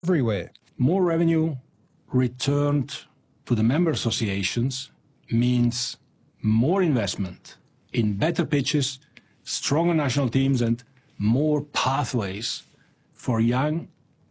everywhere. More revenue returned to the member associations means more investment in better pitches, stronger national teams and more pathways for young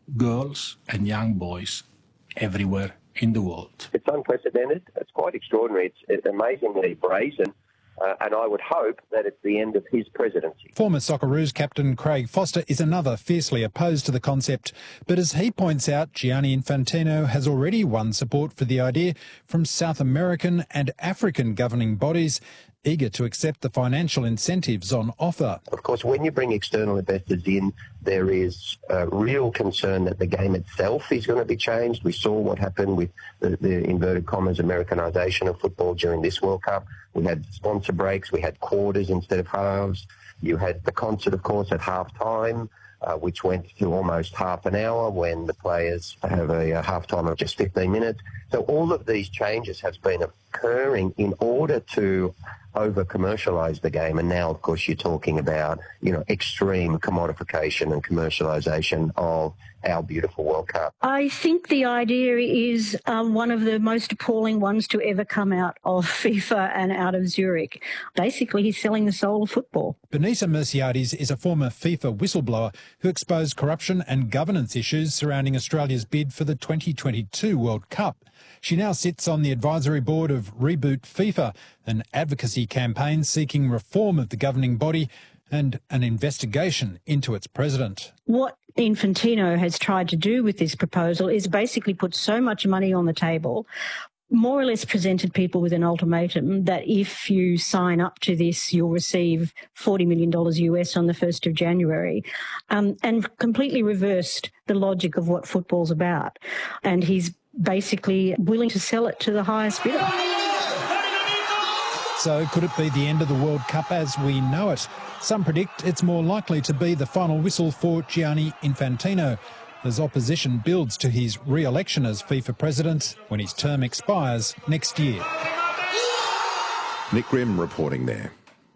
girls and young boys everywhere in the world. It's unprecedented. It's quite extraordinary. It's amazingly brazen. And I would hope that it's the end of his presidency. Former Socceroos captain Craig Foster is another fiercely opposed to the concept. But as he points out, Gianni Infantino has already won support for the idea from South American and African governing bodies, eager to accept the financial incentives on offer. Of course, when you bring external investors in, there is a real concern that the game itself is going to be changed. We saw what happened with the inverted commas Americanisation of football during this World Cup. We had sponsor breaks, we had quarters instead of halves. You had the concert, of course, at half-time, which went to almost half an hour when the players have a half-time of just 15 minutes. So all of these changes have been occurring in order to over-commercialise the game. And now, of course, you're talking about, extreme commodification and commercialisation of our beautiful World Cup. I think the idea is one of the most appalling ones to ever come out of FIFA and out of Zurich. Basically, he's selling the soul of football. Benita Merciades is a former FIFA whistleblower who exposed corruption and governance issues surrounding Australia's bid for the 2022 World Cup. She now sits on the advisory board of Reboot FIFA, an advocacy campaign seeking reform of the governing body and an investigation into its president. What Infantino has tried to do with this proposal is basically put so much money on the table, more or less presented people with an ultimatum that if you sign up to this, you'll receive $40 million US on the 1st of January, and completely reversed the logic of what football's about. And he's basically willing to sell it to the highest bidder. So could it be the end of the World Cup as we know it? Some predict it's more likely to be the final whistle for Gianni Infantino as opposition builds to his re-election as FIFA president when his term expires next year. Nick Grimm reporting there.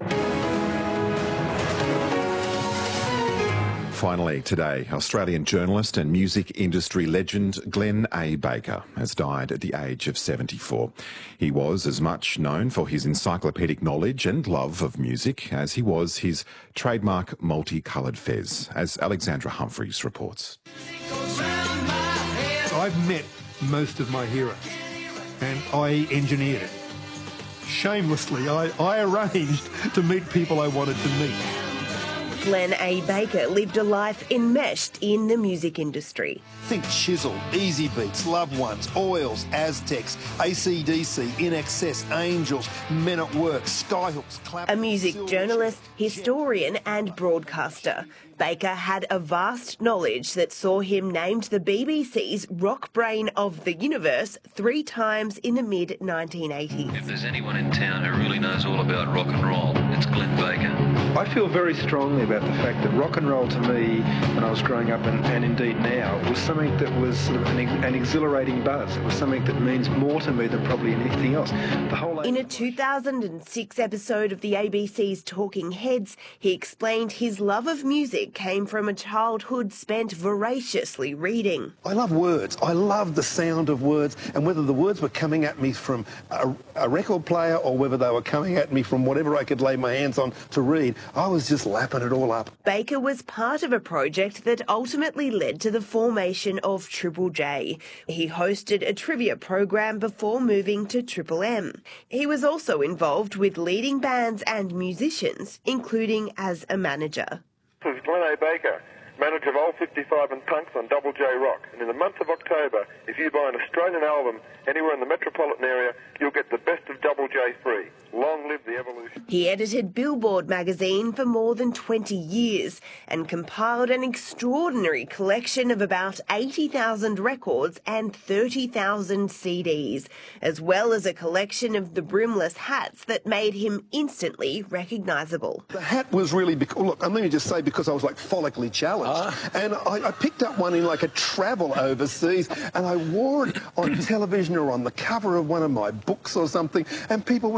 Finally today, Australian journalist and music industry legend Glenn A. Baker has died at the age of 74. He was as much known for his encyclopedic knowledge and love of music as he was his trademark multicoloured fez, as Alexandra Humphreys reports. I've met most of my heroes and I engineered it. Shamelessly, I arranged to meet people I wanted to meet. Glenn A. Baker lived a life enmeshed in the music industry. Think Chisel, Easy Beats, Loved Ones, Oils, Aztecs, AC/DC, INXS, Angels, Men at Work, Skyhooks, Clap. A music journalist, historian and broadcaster, Baker had a vast knowledge that saw him named the BBC's Rock Brain of the Universe 3 times in the mid-1980s. If there's anyone in town who really knows all about rock and roll, it's Glenn Baker. I feel very strongly about the fact that rock and roll to me, when I was growing up and indeed now, was something that was sort of an exhilarating buzz. It was something that means more to me than probably anything else. In a 2006 episode of the ABC's Talking Heads, he explained his love of music came from a childhood spent voraciously reading. I love words. I love the sound of words, and whether the words were coming at me from a record player or whether they were coming at me from whatever I could lay my hands on to read, I was just lapping it all up. Baker was part of a project that ultimately led to the formation of Triple J. He hosted a trivia program before moving to Triple M. He was also involved with leading bands and musicians, including as a manager. This is Glenn A. Baker, manager of Old 55 and Punks on Double J Rock. And in the month of October, if you buy an Australian album anywhere in the metropolitan area, you'll get the best of Double J free. Long live the evolution. He edited Billboard magazine for more than 20 years and compiled an extraordinary collection of about 80,000 records and 30,000 CDs, as well as a collection of the brimless hats that made him instantly recognisable. The hat was really, look, let me just say, because I was like follically challenged. And I picked up one in like a travel overseas and I wore it on television or on the cover of one of my books or something, and people went, hey,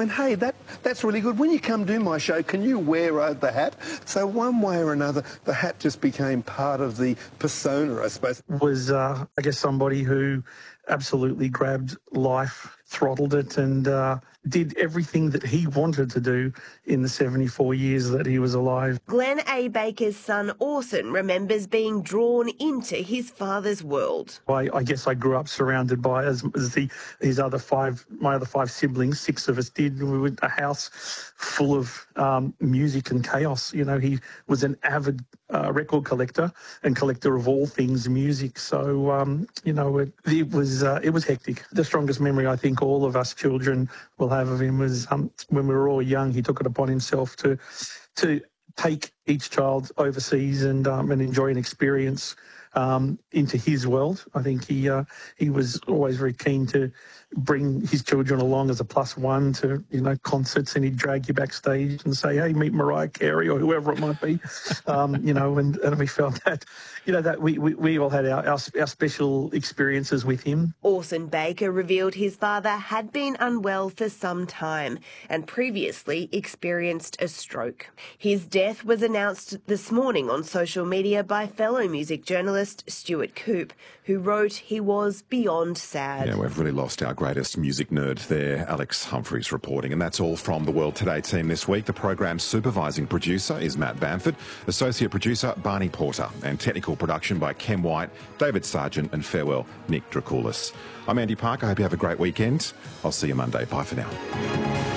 that's really good. When you come do my show, can you wear the hat? So one way or another, the hat just became part of the persona, I suppose. Was, I guess, somebody who absolutely grabbed life, throttled it, and did everything that he wanted to do in the 74 years that he was alive. Glenn A. Baker's son Orson remembers being drawn into his father's world. I guess I grew up surrounded by, my other five siblings, 6 of us did. We were in a house full of music and chaos. You know, he was an avid record collector and collector of all things music. So, you know, it was hectic. The strongest memory I think all of us children will have of him was when we were all young. He took it upon himself to take each child overseas and enjoy an experience into his world. I think he was always very keen to bring his children along as a +1 to, you know, concerts, and he'd drag you backstage and say, hey, meet Mariah Carey or whoever it might be, you know, and we felt that, you know, that we all had our special experiences with him. Orson Baker revealed his father had been unwell for some time and previously experienced a stroke. His death was announced this morning on social media by fellow music journalist Stuart Coupe, who wrote he was beyond sad. Yeah, we've really lost our greatest music nerd there. Alex Humphreys reporting. And that's all from the World Today team this week. The program's supervising producer is Matt Bamford, associate producer Barney Porter, and technical production by Ken White, David Sargent, and farewell, Nick Dracoulis. I'm Andy Park. I hope you have a great weekend. I'll see you Monday. Bye for now.